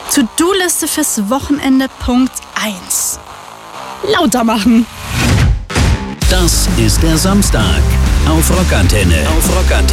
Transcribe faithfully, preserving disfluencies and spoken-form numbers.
To-Do-Liste fürs Wochenende Punkt eins. Lauter machen. Das ist der Samstag auf Rockantenne. Auf Rockantenne.